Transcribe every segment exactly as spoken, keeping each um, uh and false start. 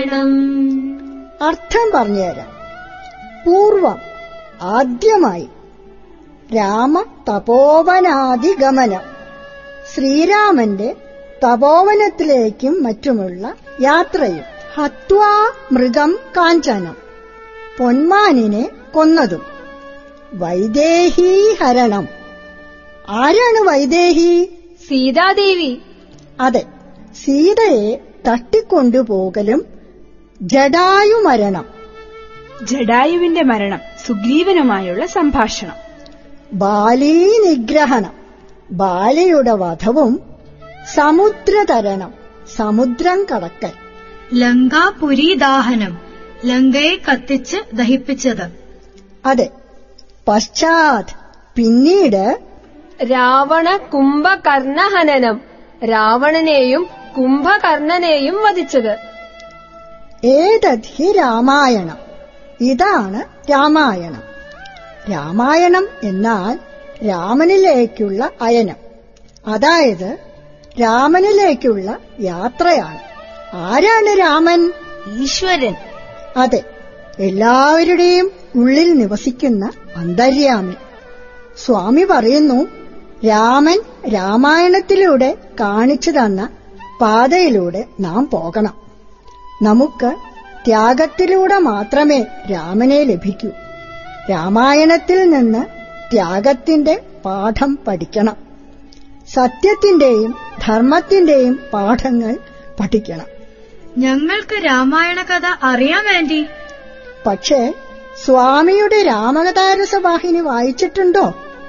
രാമായണം. അർത്ഥം പറഞ്ഞുതരാം. പൂർവം ആദ്യമായി രാമ തപോവനാദിഗമനം, ശ്രീരാമന്റെ തപോവനത്തിലേക്കും മറ്റുമുള്ള യാത്രയും, ഹത്വാ മൃഗം കാഞ്ചനം, പൊന്മാനിനെ കൊന്നതും, വൈദേഹീ ഹരണം. ആരാണ് വൈദേഹി? സീതാദേവി. അതെ, സീതയെ തട്ടിക്കൊണ്ടുപോകലും, ജടായുമരണം, ജടായുവിന്റെ മരണം, സുഗ്രീവനുമായുള്ള സംഭാഷണം, ബാലീ നിഗ്രഹണം, ബാലിയുടെ വധവും, സമുദ്രതരണം, സമുദ്രം കടക്കൽ, ലങ്കാപുരീദാഹനം, ലങ്കയെ കത്തിച്ച് ദഹിപ്പിച്ചത്. അതെ. പശ്ചാത് പിന്നീട് രാവണ കുംഭകർണഹനനം, രാവണനെയും കുംഭകർണനെയും വധിച്ചത്. ഏതദ്ധി രാമായണം, ഇതാണ് രാമായണം. രാമായണം എന്നാൽ രാമനിലേക്കുള്ള അയനം, അതായത് രാമനിലേക്കുള്ള യാത്രയാണ്. ആരാണ് രാമൻ? ഈശ്വരൻ. അതെ, എല്ലാവരുടെയും ഉള്ളിൽ നിവസിക്കുന്ന അന്തര്യാമി. സ്വാമി പറയുന്നു, രാമൻ രാമായണത്തിലൂടെ കാണിച്ചു തന്ന പാതയിലൂടെ നാം പോകണം. നമുക്ക് ത്യാഗത്തിലൂടെ മാത്രമേ രാമനെ ലഭിക്കൂ. രാമായണത്തിൽ നിന്ന് ത്യാഗത്തിന്റെ പാഠം പഠിക്കണം. സത്യത്തിന്റെയും ധർമ്മത്തിന്റെയും പാഠങ്ങൾ പഠിക്കണം. ഞങ്ങൾക്ക് രാമായണ കഥ അറിയാൻ വേണ്ടി. പക്ഷേ സ്വാമിയുടെ രാമകഥാരസവാഹിനി വായിച്ചിട്ടുണ്ടോ?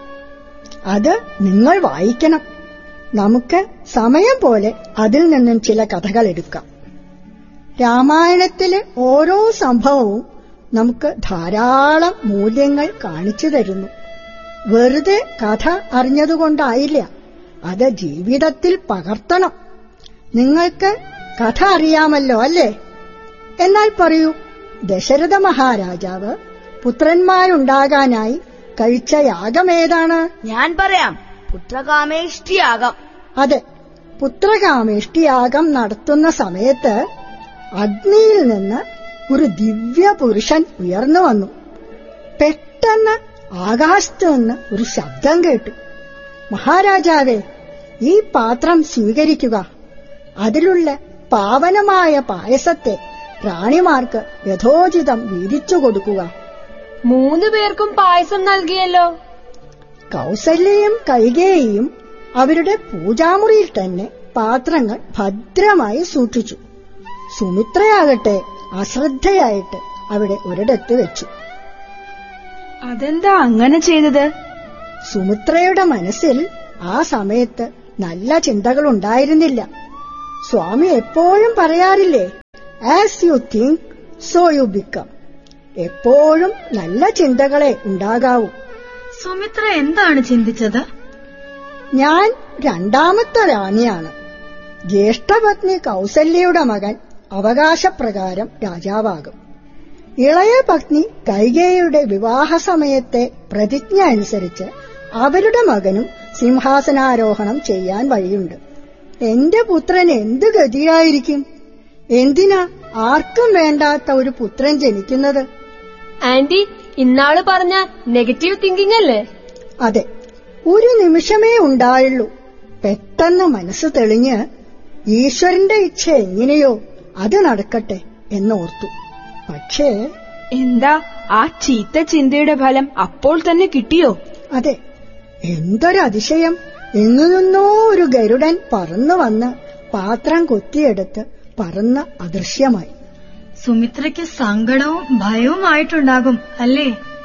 അത് നിങ്ങൾ വായിക്കണം. നമുക്ക് സമയം പോലെ അതിൽ നിന്നും ചില കഥകൾ എടുക്കാം. രാമായണത്തിലെ ഓരോ സംഭവവും നമുക്ക് ധാരാളം മൂല്യങ്ങൾ കാണിച്ചു തരുന്നു. വെറുതെ കഥ അറിഞ്ഞതുകൊണ്ടായില്ല, അത് ജീവിതത്തിൽ പകർത്തണം. നിങ്ങൾക്ക് കഥ അറിയാമല്ലോ അല്ലേ? എന്നാൽ പറയൂ, ദശരഥ മഹാരാജാവ് പുത്രന്മാരുണ്ടാകാനായി കഴിച്ച യാഗമേതാണ്? ഞാൻ പറയാം, പുത്രകാമേഷ്ടിയാഗം. അതെ, പുത്രകാമേഷ്ടിയാഗം നടത്തുന്ന സമയത്ത് അഗ്നിയിൽ നിന്ന് ഒരു ദിവ്യ പുരുഷൻ ഉയർന്നു വന്നു. പെട്ടെന്ന് ആകാശത്ത് നിന്ന് ഒരു ശബ്ദം കേട്ടു. മഹാരാജാവേ, ഈ പാത്രം സ്വീകരിക്കുക. അതിലുള്ള പാവനമായ പായസത്തെ റാണിമാർക്ക് യഥോചിതം വീതിച്ചു കൊടുക്കുക. മൂന്നു പേർക്കും പായസം നൽകിയല്ലോ. കൗസല്യയും കൈകേയിയും അവരുടെ പൂജാമുറിയിൽ തന്നെ പാത്രങ്ങൾ ഭദ്രമായി സൂക്ഷിച്ചു. സുമിത്രയാകട്ടെ അശ്രദ്ധയായിട്ട് അവിടെ ഒരിടത്ത് വെച്ചു. അതെന്താ അങ്ങനെ ചെയ്തത്? സുമിത്രയുടെ മനസ്സിൽ ആ സമയത്ത് നല്ല ചിന്തകളുണ്ടായിരുന്നില്ല. സ്വാമി എപ്പോഴും പറയാറില്ലേ, as you think so you become. എപ്പോഴും നല്ല ചിന്തകളെ ഉണ്ടാകാവൂ. സുമിത്ര എന്താണ് ചിന്തിച്ചത്? ഞാൻ രണ്ടാമത്തെ റാണിയാണ്. ജ്യേഷ്ഠപത്നി കൗസല്യയുടെ മകൻ അവകാശപ്രകാരം രാജാവാകും. ഇളയ പത്നി കൈകേയിയുടെ വിവാഹ സമയത്തെ പ്രതിജ്ഞ അനുസരിച്ച് അവരുടെ മകനും സിംഹാസനാരോഹണം ചെയ്യാൻ വഴിയുണ്ട്. എന്റെ പുത്രൻ എന്ത് ഗതിയായിരിക്കും? എന്തിനാ ആർക്കും വേണ്ടാത്ത ഒരു പുത്രൻ ജനിക്കുന്നത്? ആന്റി, ഇന്നാള് പറഞ്ഞ നെഗറ്റീവ് തിങ്കിങ് അല്ലേ? അതെ, ഒരു നിമിഷമേ ഉണ്ടായുള്ളൂ. പെട്ടെന്ന് മനസ്സ് തെളിഞ്ഞ് ഈശ്വരന്റെ ഇച്ഛ എങ്ങനെയോ അത് നടക്കട്ടെ എന്നോർത്തു. പക്ഷേ എന്താ ആ ചീത്ത ചിന്തയുടെ ഫലം അപ്പോൾ തന്നെ കിട്ടിയോ? അതെ, എന്തൊരു അതിശയം! എങ്ങു നിന്നോ ഒരു ഗരുഡൻ പറന്നു വന്ന് പാത്രം കൊത്തിയെടുത്ത് പറന്ന് അദൃശ്യമായി. സുമിത്രയ്ക്ക് സങ്കടവും ഭയവുമായിട്ടുണ്ടാകും അല്ലേ?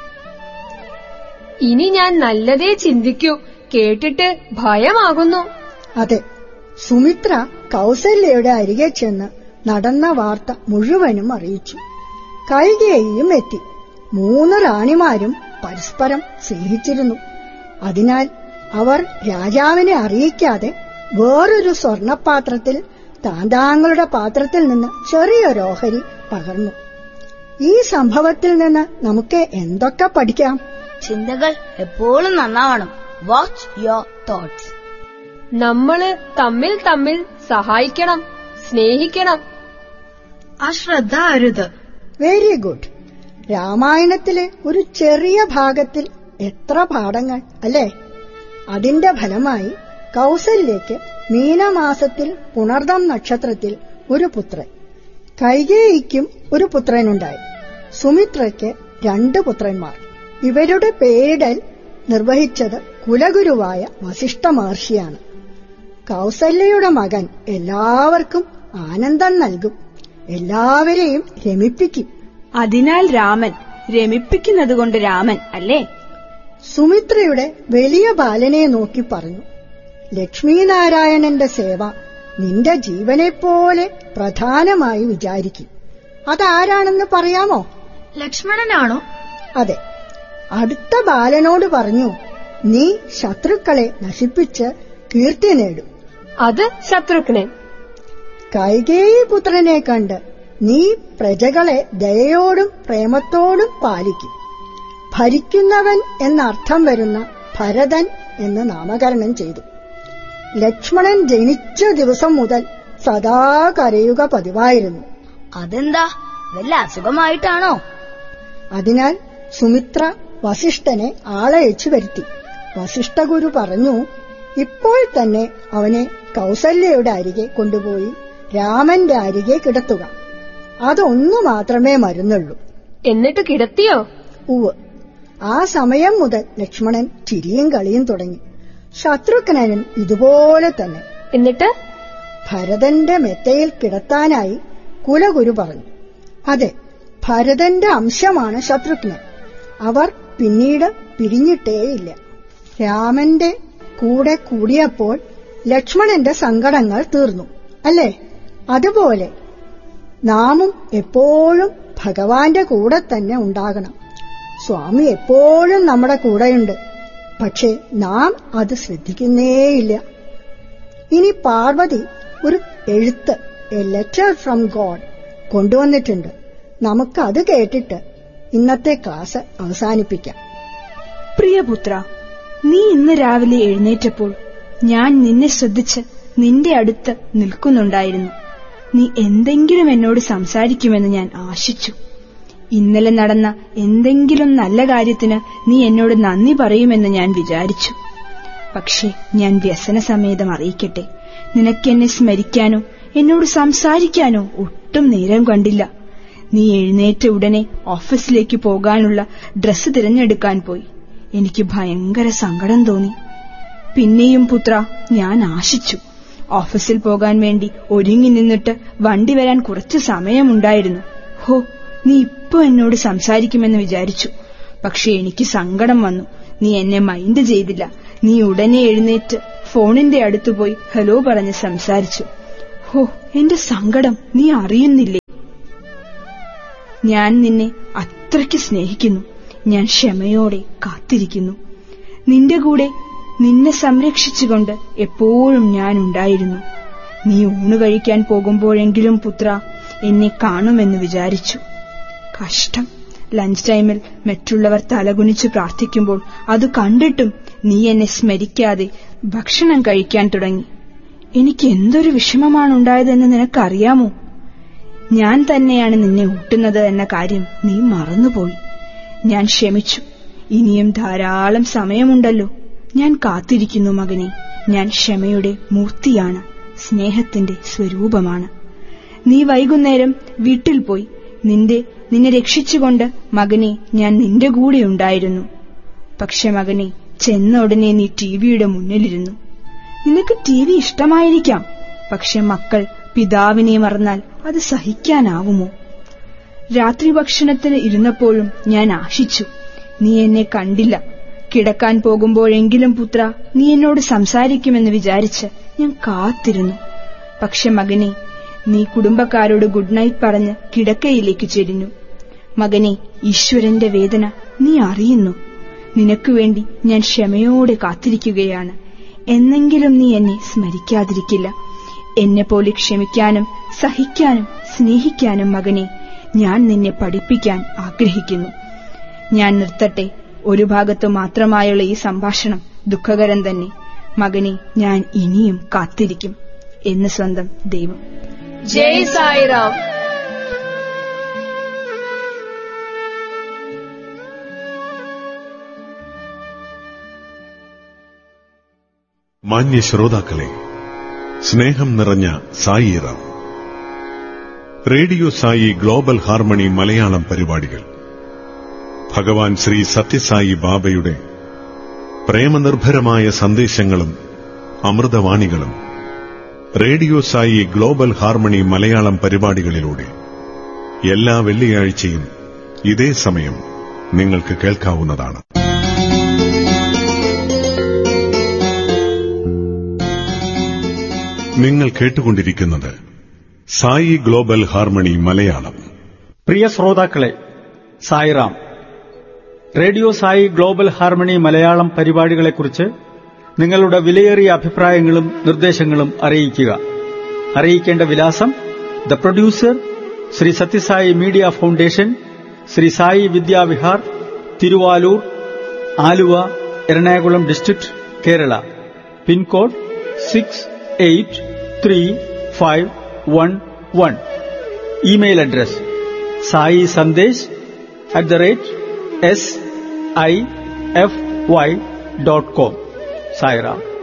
ഇനി ഞാൻ നല്ലതേ ചിന്തിക്കൂ, കേട്ടിട്ട് ഭയമാകുന്നു. അതെ, സുമിത്ര കൗസല്യയുടെ അരികെ ചെന്ന് നടന്ന വാർത്ത മുഴുവനും അറിയിച്ചു. കൈകേയിയും എത്തി. മൂന്ന് റാണിമാരും പരസ്പരം സ്നേഹിച്ചിരുന്നു. അതിനാൽ അവർ രാജാവിനെ അറിയിക്കാതെ വേറൊരു സ്വർണപാത്രത്തിൽ താന്താങ്ങളുടെ പാത്രത്തിൽ നിന്ന് ചെറിയൊരു ഓഹരി പകർന്നു. ഈ സംഭവത്തിൽ നിന്ന് നമുക്ക് എന്തൊക്കെ പഠിക്കാം? ചിന്തകൾ എപ്പോഴും നന്നാവണം. Watch your thoughts. നമ്മള് തമ്മിൽ തമ്മിൽ സഹായിക്കണം, സ്നേഹിക്കണം. അശ്രദ്ധ അരുത്. Very good. രാമായണത്തിലെ ഒരു ചെറിയ ഭാഗത്തിൽ എത്ര പാഠങ്ങൾ അല്ലേ? അതിന്റെ ഫലമായി കൗസല്യയ്ക്ക് മീനമാസത്തിൽ പുണർദം നക്ഷത്രത്തിൽ ഒരു പുത്രൻ, കൈകേയിക്കും ഒരു പുത്രനുണ്ടായി. സുമിത്രയ്ക്ക് രണ്ട് പുത്രന്മാർ. ഇവരുടെ പേരിടൽ നിർവഹിച്ചത് കുലഗുരുവായ വസിഷ്ഠ മഹർഷിയാണ്. കൗസല്യയുടെ മകൻ എല്ലാവർക്കും ആനന്ദം നൽകും, എല്ലാവരെയും രമിപ്പിക്കും. അതിനാൽ രാമൻ, രമിപ്പിക്കുന്നതുകൊണ്ട് രാമൻ അല്ലേ? സുമിത്രയുടെ വലിയ ബാലനെ നോക്കി പറഞ്ഞു, ലക്ഷ്മീനാരായണന്റെ സേവ നിന്റെ ജീവനെപ്പോലെ പ്രധാനമായി വിചാരിക്കും. അതാരാണെന്ന് പറയാമോ? ലക്ഷ്മണനാണോ? അതെ. അടുത്ത ബാലനോട് പറഞ്ഞു, നീ ശത്രുക്കളെ നശിപ്പിച്ച് കീർത്തി നേടും. അത് ശത്രുഘ്നൻ. കൈകേയി പുത്രനെ കണ്ട് നീ പ്രജകളെ ദയയോടും പ്രേമത്തോടും പാലിക്കും. ഭരിക്കുന്നവൻ എന്നർത്ഥം വരുന്ന ഭരതൻ എന്ന് നാമകരണം ചെയ്തു. ലക്ഷ്മണൻ ജനിച്ച ദിവസം മുതൽ സദാ കരയുക പതിവായിരുന്നു. അതെന്താ, വല്ല അസുഖമായിട്ടാണോ? അതിനാൽ സുമിത്ര വസിഷ്ഠനെ ആളയച്ചു വരുത്തി. വസിഷ്ഠഗുരു പറഞ്ഞു, ഇപ്പോൾ തന്നെ അവനെ കൗസല്യയുടെ അരികെ കൊണ്ടുപോയി രാമന്റെ അരികെ കിടത്തുക. അതൊന്നു മാത്രമേ മരുന്നുള്ളൂ. എന്നിട്ട് കിടത്തിയോ? ഉവ്. ആ സമയം മുതൽ ലക്ഷ്മണൻ ചിരിയും കളിയും തുടങ്ങി. ശത്രുഘ്നനും ഇതുപോലെ തന്നെ. എന്നിട്ട് ഭരതന്റെ മെത്തയിൽ കിടത്താനായി കുലഗുരു പറഞ്ഞു. അതെ, ഭരതന്റെ അംശമാണ് ശത്രുഘ്നൻ. അവർ പിന്നീട് പിരിഞ്ഞിട്ടേയില്ല. രാമന്റെ കൂടെ കൂടിയപ്പോൾ ലക്ഷ്മണന്റെ സങ്കടങ്ങൾ തീർന്നു, അല്ലേ? അതുപോലെ നാമും എപ്പോഴും ഭഗവാന്റെ കൂടെ തന്നെ ഉണ്ടാകണം. സ്വാമി എപ്പോഴും നമ്മുടെ കൂടെയുണ്ട്, പക്ഷേ നാം അത് ശ്രദ്ധിക്കുന്നേയില്ല. ഇനി പാർവതി ഒരു എഴുത്ത്, എ ലെറ്റർ ഫ്രം ഗോഡ്, കൊണ്ടുവന്നിട്ടുണ്ട്. നമുക്കത് കേട്ടിട്ട് ഇന്നത്തെ ക്ലാസ് അവസാനിപ്പിക്കാം. പ്രിയപുത്ര, നീ ഇന്ന് രാവിലെ എഴുന്നേറ്റപ്പോൾ ഞാൻ നിന്നെ ശ്രദ്ധിച്ച് നിന്റെ അടുത്ത് നിൽക്കുന്നുണ്ടായിരുന്നു. നീ എന്തെങ്കിലും എന്നോട് സംസാരിക്കുമെന്ന് ഞാൻ ആശിച്ചു. ഇന്നലെ നടന്ന എന്തെങ്കിലും നല്ല കാര്യത്തിന് നീ എന്നോട് നന്ദി പറയുമെന്ന് ഞാൻ വിചാരിച്ചു. പക്ഷേ ഞാൻ വ്യസനസമേതം അറിയിക്കട്ടെ, നിനക്കെന്നെ സ്മരിക്കാനോ എന്നോട് സംസാരിക്കാനോ ഒട്ടും നേരം കണ്ടില്ല. നീ എഴുന്നേറ്റ ഉടനെ ഓഫീസിലേക്ക് പോകാനുള്ള ഡ്രസ്സ് തിരഞ്ഞെടുക്കാൻ പോയി. എനിക്ക് ഭയങ്കര സങ്കടം തോന്നി. പിന്നെയും പുത്ര, ഞാൻ ആശിച്ചു. ഓഫീസിൽ പോകാൻ വേണ്ടി ഒരുങ്ങി നിന്നിട്ട് വണ്ടി വരാൻ കുറച്ച് സമയമുണ്ടായിരുന്നു. ഹോ, നീ ഇപ്പൊ എന്നോട് സംസാരിക്കുമെന്ന് വിചാരിച്ചു. പക്ഷെ എനിക്ക് സങ്കടം വന്നു. നീ എന്നെ മൈൻഡ് ചെയ്തില്ല. നീ ഉടനെ എഴുന്നേറ്റ് ഫോണിന്റെ അടുത്ത് പോയി ഹലോ പറഞ്ഞ് സംസാരിച്ചു. ഹോ, എന്റെ സങ്കടം നീ അറിയുന്നില്ലേ? ഞാൻ നിന്നെ അത്രയ്ക്ക് സ്നേഹിക്കുന്നു. ഞാൻ ക്ഷമയോടെ കാത്തിരിക്കുന്നു. നിന്റെ കൂടെ നിന്നെ സംരക്ഷിച്ചുകൊണ്ട് എപ്പോഴും ഞാൻ ഉണ്ടായിരുന്നു. നീ ഊണ് കഴിക്കാൻ പോകുമ്പോഴെങ്കിലും പുത്ര എന്നെ കാണുമെന്ന് വിചാരിച്ചു. കഷ്ടം, ലഞ്ച് ടൈമിൽ മറ്റുള്ളവർ തലകുനിച്ച് പ്രാർത്ഥിക്കുമ്പോൾ അത് കണ്ടിട്ടും നീ എന്നെ സ്മരിക്കാതെ ഭക്ഷണം കഴിക്കാൻ തുടങ്ങി. എനിക്ക് എന്തൊരു വിഷമമാണുണ്ടായതെന്ന് നിനക്കറിയാമോ? ഞാൻ തന്നെയാണ് നിന്നെ ഊട്ടുന്നത് എന്ന കാര്യം നീ മറന്നുപോയി. ഞാൻ ക്ഷമിച്ചു. ഇനിയും ധാരാളം സമയമുണ്ടല്ലോ. ഞാൻ കാത്തിരിക്കുന്നു മകനെ. ഞാൻ ക്ഷമയുടെ മൂർത്തിയാണ്, സ്നേഹത്തിന്റെ സ്വരൂപമാണ്. നീ വൈകുന്നേരം വീട്ടിൽ പോയി നിന്റെ നിന്നെ രക്ഷിച്ചുകൊണ്ട് മകനെ ഞാൻ നിന്റെ കൂടെ ഉണ്ടായിരുന്നു. പക്ഷെ മകനെ, ചെന്ന ഉടനെ നീ ടിവിയുടെ മുന്നിലിരുന്നു. നിനക്ക് ടി വി ഇഷ്ടമായിരിക്കാം, പക്ഷെ മക്കൾ പിതാവിനെ മറന്നാൽ അത് സഹിക്കാനാവുമോ? രാത്രി ഭക്ഷണത്തിന് ഇരുന്നപ്പോഴും ഞാൻ ആശിച്ചു. നീ എന്നെ കണ്ടില്ല. കിടക്കാൻ പോകുമ്പോഴെങ്കിലും പുത്ര നീ എന്നോട് സംസാരിക്കുമെന്ന് വിചാരിച്ച് ഞാൻ കാത്തിരുന്നു. പക്ഷെ മകനെ, നീ കുടുംബക്കാരോട് ഗുഡ് നൈറ്റ് പറഞ്ഞ് കിടക്കയിലേക്ക് ചെരിഞ്ഞു. മകനെ, ഈശ്വരന്റെ വേദന നീ അറിയുന്നു. നിനക്കുവേണ്ടി ഞാൻ ക്ഷമയോടെ കാത്തിരിക്കുകയാണ്. എന്നെങ്കിലും നീ എന്നെ സ്മരിക്കാതിരിക്കില്ല. എന്നെപ്പോലെ ക്ഷമിക്കാനും സഹിക്കാനും സ്നേഹിക്കാനും മകനെ ഞാൻ നിന്നെ പഠിപ്പിക്കാൻ ആഗ്രഹിക്കുന്നു. ഞാൻ നിർത്തട്ടെ. ഒരു ഭാഗത്തു മാത്രമായുള്ള ഈ സംഭാഷണം ദുഃഖകരം തന്നെ. മകനെ, ഞാൻ ഇനിയും കാത്തിരിക്കും എന്ന് സ്വന്തം ദൈവം. ജയ് സായിറാം. മാന്യ ശ്രോതാക്കളെ, സ്നേഹം നിറഞ്ഞ Sairam. Radio Sai global harmony Malayalam പരിപാടികൾ ഭഗവാൻ ശ്രീ സത്യസായി ബാബയുടെ പ്രേമനിർഭരമായ സന്ദേശങ്ങളും അമൃതവാണികളും radio Sai global harmony Malayalam പരിപാടികളിലൂടെ എല്ലാ വെള്ളിയാഴ്ചയും ഇതേ സമയം നിങ്ങൾക്ക് കേൾക്കാവുന്നതാണ്. നിങ്ങൾ കേട്ടുകൊണ്ടിരിക്കുന്നത് സായി ഗ്ലോബൽ ഹാർമണി മലയാളം. പ്രിയ ശ്രോതാക്കളെ, Sairam. Radio Sai global harmony Malayalam പരിപാടികളെക്കുറിച്ച് നിങ്ങളുടെ വിലയേറിയ അഭിപ്രായങ്ങളും നിർദ്ദേശങ്ങളും അറിയിക്കുക. അറിയിക്കേണ്ട വിലാസം: the producer, Shri Sathya Sai media foundation, Shri Sai Vidyavihar, Thiruvalur, Aluva, Ernakulam district, Kerala. Pincode six eight three five one one. Email address Sai Sandesh at the rate S I F Y dot com. Sairam.